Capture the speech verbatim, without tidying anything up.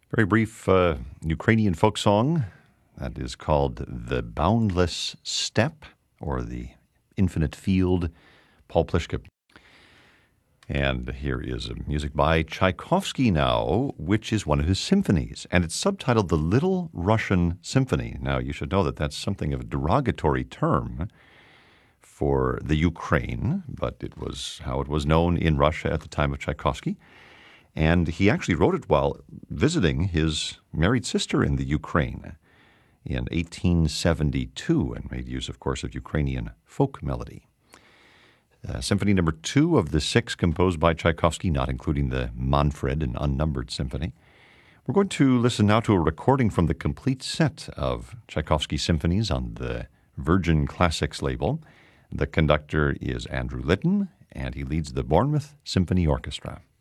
Very brief uh, Ukrainian folk song that is called The Boundless Steppe, or The Infinite Field, Paul Plishka. And here is music by Tchaikovsky now, which is one of his symphonies, and it's subtitled The Little Russian Symphony. Now, you should know that that's something of a derogatory term for the Ukraine, but it was how it was known in Russia at the time of Tchaikovsky. And he actually wrote it while visiting his married sister in the Ukraine in eighteen seventy-two, and made use, of course, of Ukrainian folk melody. Uh, Symphony number two of the six composed by Tchaikovsky, not including the Manfred and Unnumbered Symphony. We're going to listen now to a recording from the complete set of Tchaikovsky symphonies on the Virgin Classics label. The conductor is Andrew Litton, and he leads the Bournemouth Symphony Orchestra.